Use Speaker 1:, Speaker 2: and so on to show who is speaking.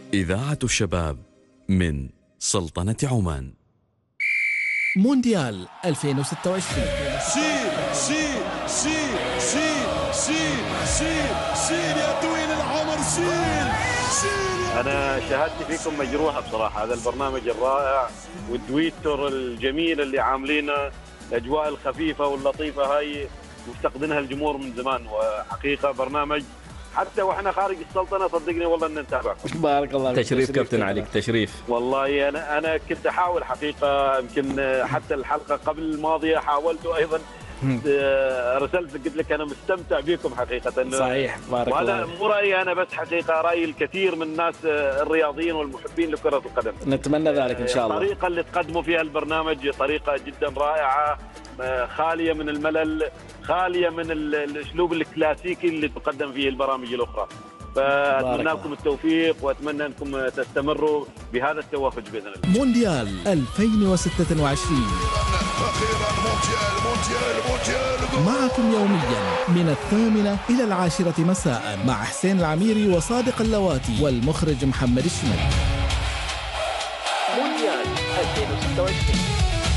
Speaker 1: إذاعة الشباب من سلطنة عمان.
Speaker 2: مونديال 2026.
Speaker 3: شيل شيل شيل شيل شيل شيل شيل يا طويل العمر، شيل شيل.
Speaker 4: أنا شهادتي فيكم مجروحة بصراحة. هذا البرنامج الرائع والتويتر الجميل اللي عاملينه، الأجواء الخفيفة واللطيفة هاي مفتقدينها الجمهور من زمان. وحقيقة برنامج حتى واحنا خارج السلطنة صدقني والله ان نتابعكم.
Speaker 5: بارك الله فيك.
Speaker 6: تشريف كابتن عليك، تشريف
Speaker 4: والله انا كنت احاول حقيقة، يمكن حتى الحلقة قبل الماضية حاولت ايضا، رسلت قلت لك انا مستمتع بكم حقيقة.
Speaker 5: صحيح، بارك الله.
Speaker 4: وهذا مو رأيي انا بس، حقيقة رأي الكثير من الناس الرياضيين والمحبين لكرة القدم.
Speaker 5: نتمنى ذلك ان شاء الله.
Speaker 4: الطريقة اللي تقدموا فيها البرنامج طريقة جدا رائعة، خالية من الملل، خالية من الاسلوب الكلاسيكي اللي تقدم فيه البرامج الاخرى. فاتمنى لكم التوفيق واتمنى انكم تستمروا بهذا التوافج باذن الله.
Speaker 2: مونديال 2026
Speaker 3: اخيرا مونديال.
Speaker 2: معكم يوميا من 8 إلى 10 مساء مع حسين العميري وصادق اللواتي والمخرج محمد الشمالي.
Speaker 5: مونديال 2026.